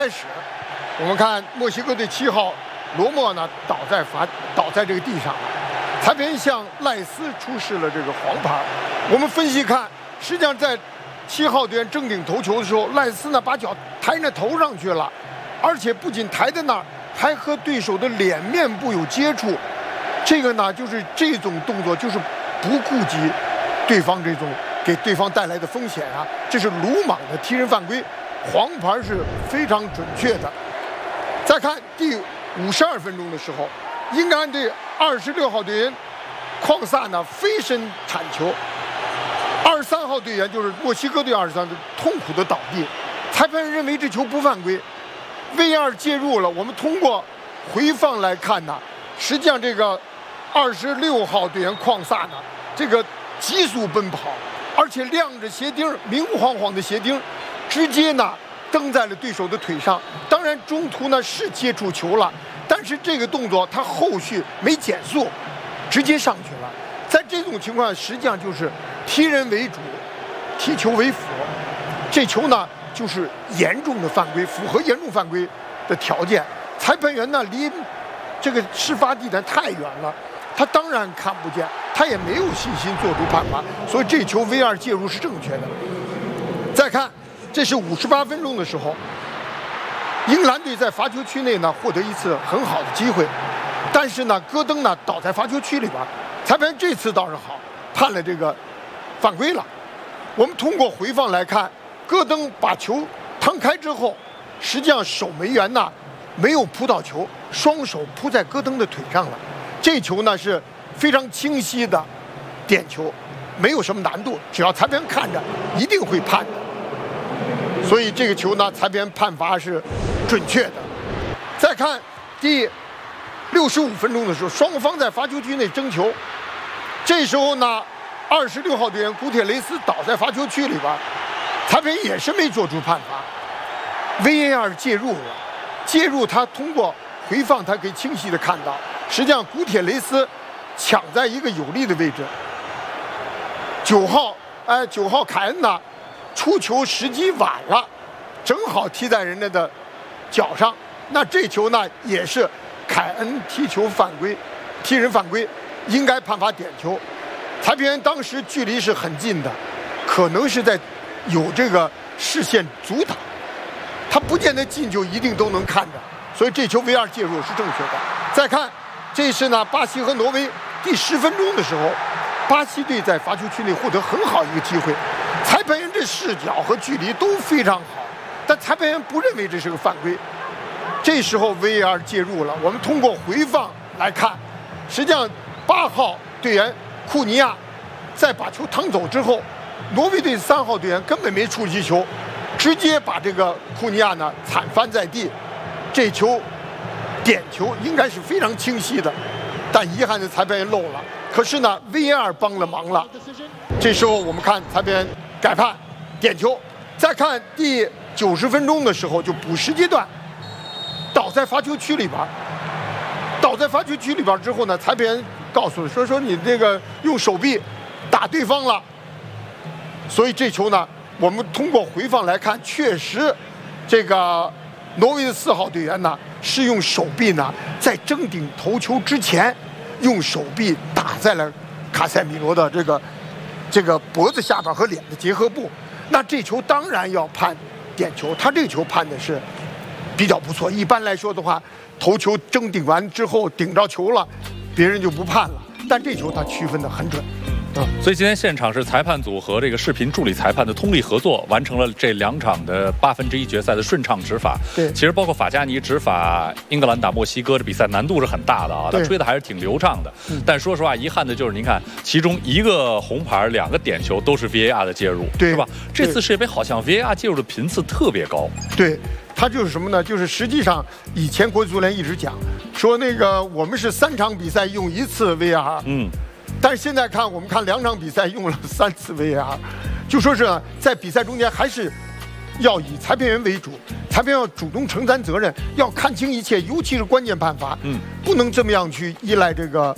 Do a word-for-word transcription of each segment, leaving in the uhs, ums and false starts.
开始，我们看墨西哥队七号罗莫呢倒在罚倒在这个地上了，裁判向赖斯出示了这个黄牌。我们分析看，实际上在七号队员正顶头球的时候，赖斯呢把脚抬着头上去了，而且不仅抬在那儿，还和对手的脸面部有接触。这个呢，就是这种动作就是不顾及对方这种给对方带来的风险啊，这是鲁莽的踢人犯规。黄牌是非常准确的。再看第五十二分钟的时候，英格兰队二十六号队员旷萨呢飞身铲球，二十三号队员就是墨西哥队二十三队痛苦的倒地，裁判认为这球不犯规 ，V R 介入了。我们通过回放来看呢，实际上这个二十六号队员旷萨呢，这个急速奔跑，而且亮着鞋钉，明晃晃的鞋钉。直接呢蹬在了对手的腿上，当然中途呢是接触球了，但是这个动作他后续没减速，直接上去了。在这种情况下，实际上就是踢人为主，踢球为辅。这球呢就是严重的犯规，符合严重犯规的条件。裁判员呢离这个事发地点太远了，他当然看不见，他也没有信心做出判罚，所以这球 V R 介入是正确的。再看。这是五十八分钟的时候，英格兰队在罚球区内呢获得一次很好的机会，但是呢，戈登呢倒在罚球区里边，裁判这次倒是好，判了这个犯规了。我们通过回放来看，戈登把球趟开之后，实际上守门员呢没有扑到球，双手扑在戈登的腿上了。这球呢是非常清晰的点球，没有什么难度，只要裁判看着一定会判的。所以这个球呢，裁判判罚是准确的。再看第六十五分钟的时候，双方在罚球区内争球，这时候呢，二十六号队员古铁雷斯倒在罚球区里边，裁判也是没做出判罚 ，V A R 介入了，介入他通过回放，他可以清晰的看到，实际上古铁雷斯抢在一个有利的位置，九号哎九号凯恩呢。出球时机晚了，正好踢在人家的脚上。那这球呢，也是凯恩踢球犯规，踢人犯规，应该判罚点球。裁判员当时距离是很近的，可能是在有这个视线阻挡，他不见得近就一定都能看着，所以这球 V R 介入是正确的。再看，这是呢巴西和挪威第十分钟的时候，巴西队在罚球区内获得很好一个机会。裁判员这视角和距离都非常好，但裁判员不认为这是个犯规。这时候 V R 介入了，我们通过回放来看，实际上八号队员库尼亚在把球趟走之后，挪威队三号队员根本没触及球，直接把这个库尼亚呢铲翻在地。这球点球应该是非常清晰的，但遗憾的裁判员漏了。可是呢 ，V R 帮了忙了。这时候我们看裁判员改判点球。再看第九十分钟的时候，就补时阶段，倒在罚球区里边，倒在罚球区里边之后呢，裁判员告诉说说你这个用手臂打对方了。所以这球呢，我们通过回放来看，确实这个挪威的四号队员呢是用手臂呢在争顶头球之前，用手臂打在了卡塞米罗的这个。这个脖子下巴和脸的结合部，那这球当然要判点球。他这个球判的是比较不错。一般来说的话，头球争顶完之后顶着球了，别人就不判了。但这球他区分得很准。 嗯，所以今天现场是裁判组和这个视频助理裁判的通力合作，完成了这两场的八分之一决赛的顺畅执法。 对， 其实包括法加尼执法英格兰打墨西哥的比赛难度是很大的啊，他吹的还是挺流畅的。嗯、但说实话，遗憾的就是您看，其中一个红牌，两个点球都是 V A R 的介入， 对， 是吧？这次世界杯好像 V A R 介入的频次特别高。 对。他就是什么呢？就是实际上以前国际足联一直讲说那个我们是三场比赛用一次 V R， 嗯。但是现在看，我们看两场比赛用了三次 V R， 就说是在比赛中间还是要以裁判员为主，裁判要主动承担责任，要看清一切，尤其是关键判罚，嗯，不能这么样去依赖这个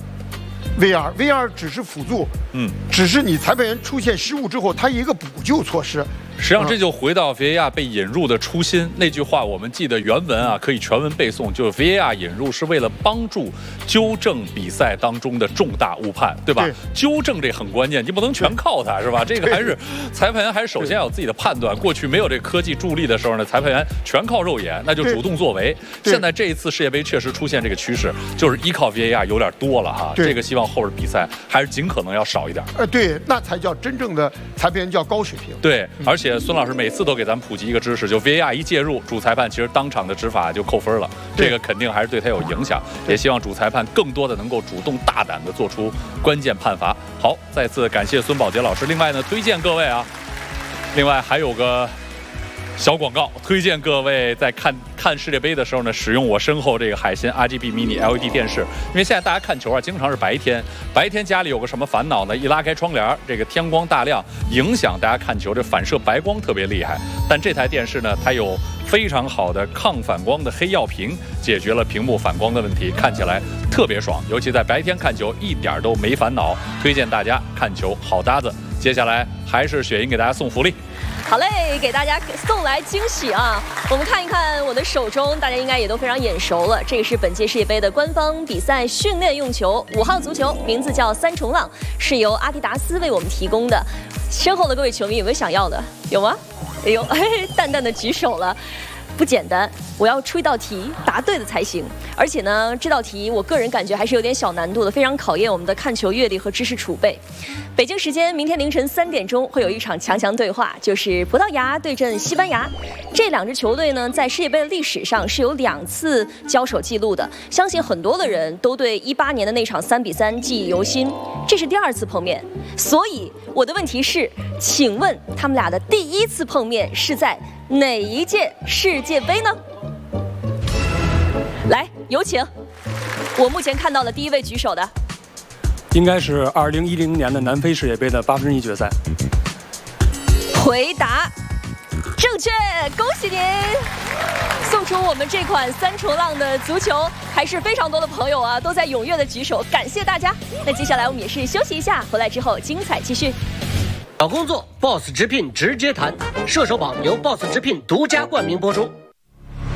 V R，V R 只是辅助，嗯，只是你裁判员出现失误之后，他一个补救措施， 实际上这就回到 V A R 被引入的初心，那句话我们记得原文啊，可以全文背诵，就是 V A R 引入是为了帮助纠正比赛当中的重大误判，对吧？对，纠正这很关键，你不能全靠它，是吧？这个还是裁判员还是首先要有自己的判断。过去没有这科技助力的时候呢，裁判员全靠肉眼，那就主动作为。现在这一次世界杯确实出现这个趋势，就是依靠 V A R 有点多了哈。这个希望后边比赛还是尽可能要少一点。 呃，对，那才叫真正的裁判员叫高水平。 对，而且孙老师每次都给咱们普及一个知识，就 V A R 一介入，主裁判其实当场的执法就扣分了，这个肯定还是对他有影响。也希望主裁判更多的能够主动大胆的做出关键判罚。好，再次感谢孙宝杰老师。另外呢，推荐各位啊，另外还有个小广告，推荐各位在看看世界杯的时候呢，使用我身后这个海信 R G B Mini L E D 电视。因为现在大家看球啊，经常是白天，白天家里有个什么烦恼呢？一拉开窗帘，这个天光大亮，影响大家看球，这反射白光特别厉害。但这台电视呢，它有非常好的抗反光的黑曜屏，解决了屏幕反光的问题，看起来特别爽。尤其在白天看球，一点都没烦恼。推荐大家看球好搭子。接下来还是雪莹给大家送福利。 好嘞，给大家送来惊喜啊！我们看一看我的手中，大家应该也都非常眼熟了。这个是本届世界杯的官方比赛训练用球，五号足球，名字叫三重浪，是由阿迪达斯为我们提供的。身后的各位球迷有没有想要的？有吗？哎呦，嘿嘿，淡淡的举手了。不简单，我要出一道题，答对的才行。而且呢，这道题我个人感觉还是有点小难度的，非常考验我们的看球阅历和知识储备。北京时间明天凌晨三点钟会有一场强强对话，就是葡萄牙对阵西班牙。这两支球队呢，在世界杯的历史上是有两次交手记录的，相信很多的人都对一八年的那场三比三记忆犹新。这是第二次碰面，所以我的问题是，请问他们俩的第一次碰面是在哪一届世界杯呢？来，有请我目前看到的第一位举手的， 应该是二零一零年的南非世界杯的八分之一决赛。 回答正确，恭喜您！送出我们这款三重浪的足球，还是非常多的朋友啊都在踊跃的举手，感谢大家。那接下来我们也是休息一下，回来之后精彩继续。 找工作 ，Boss 直聘直接谈，射手榜由 Boss 直聘独家冠名播出。